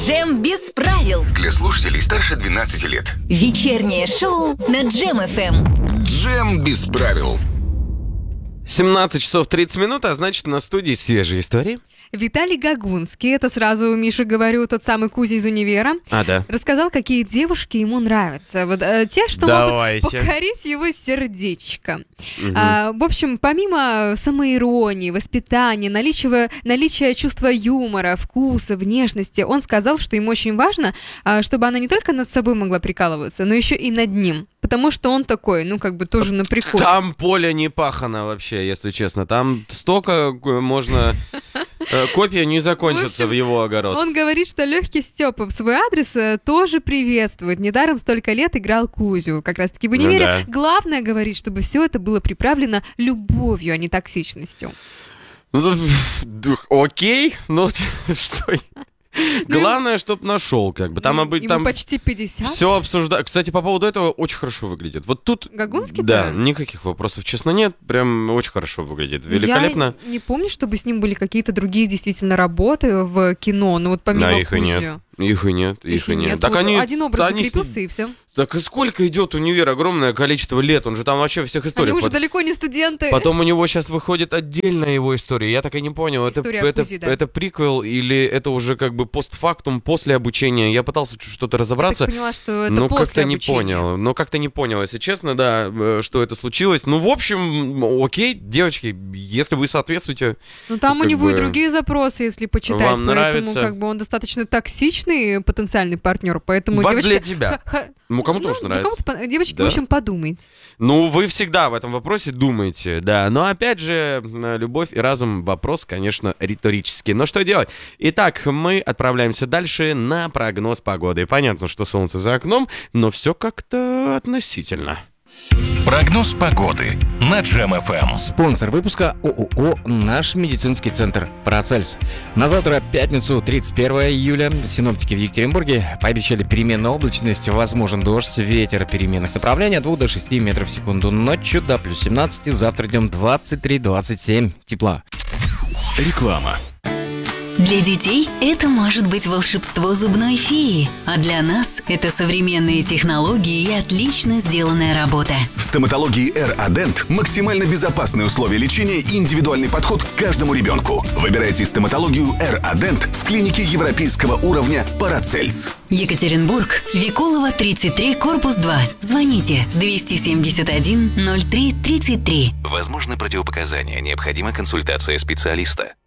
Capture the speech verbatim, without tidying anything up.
Джем без правил. Для слушателей старше двенадцати лет. Вечернее шоу на Джем эф эм. Джем без правил. семнадцать часов тридцать минут, а значит, на студии свежие истории. Виталий Гагунский, это сразу Мише говорю, тот самый Кузя из универа, А, да. рассказал, какие девушки ему нравятся. Вот э, те, что Давайте. могут покорить его сердечко. Угу. А, в общем, помимо самоиронии, воспитания, наличия, наличия чувства юмора, вкуса, внешности, он сказал, что ему очень важно, а, чтобы она не только над собой могла прикалываться, но еще и над ним. Потому что он такой, ну, как бы тоже на прикол. Там поле не пахано вообще, если честно. Там столько можно... Копия не закончится в, общем, в его огород. Он говорит, что легкий Степа в свой адрес тоже приветствует. Недаром столько лет играл Кузю. Как раз-таки в универе. Ну, да. Главное, говорит, чтобы все это было приправлено любовью, а не токсичностью. Ну, окей, ну что... Главное, чтобы нашел, как бы. Там, ну, обы... ему там почти пятьдесят. Все обсуждают. Кстати, по поводу этого очень хорошо выглядит. Вот тут... Гагунский-то? Да, никаких вопросов, честно, нет. Прям очень хорошо выглядит. Великолепно. Я не помню, чтобы с ним были какие-то другие действительно работы в кино. Ну вот помимо да, их Кузю. и нет. Их и нет, их, их и нет. нет. Так вот они, один образ они закрепился, с... и все. Так и сколько идет универ? Огромное количество лет. Он же там вообще всех историй. Они уже Под... далеко не студенты. Потом у него сейчас выходит отдельная его история. Я так и не понял, это, это, Кузи, да. это приквел или это уже как бы постфактум, после обучения. Я пытался что-то разобраться. Я так поняла, что это но после как-то обучения. не понял. Но как-то не понял, если честно, да, что это случилось. Ну, в общем, окей, девочки, если вы соответствуете... Ну, там у него бы... и другие запросы, если почитать. Вам поэтому нравится? Как бы он достаточно токсичный потенциальный партнер. Поэтому Вот девочки... для тебя. Ха-ха... Ну, кому-то ну, может нравится. Кому-то... Девочки, да? в общем, подумайте. Ну, вы всегда в этом вопросе думаете, да. Но, опять же, любовь и разум — вопрос, конечно, риторический. Но что делать? Итак, мы отправляемся дальше на прогноз погоды. Понятно, что солнце за окном, но все как-то относительно. Прогноз погоды на Джем эф эм. Спонсор выпуска ООО «Наш медицинский центр Парацельс». На завтра, пятницу, тридцать первого июля, синоптики в Екатеринбурге пообещали переменную облачность, возможен дождь, ветер переменных направлений от двух до шести метров в секунду. Ночью до плюс семнадцать, завтра днем двадцать три - двадцать семь тепла. Реклама. Для детей это может быть волшебство зубной феи, а для нас это современные технологии и отлично сделанная работа. В стоматологии эр-Адент максимально безопасные условия лечения и индивидуальный подход к каждому ребенку. Выбирайте стоматологию эр-Адент в клинике европейского уровня Парацельс. Екатеринбург, Викулова, тридцать три, корпус два. Звоните двести семьдесят один ноль три тридцать три. Возможны противопоказания, необходима консультация специалиста.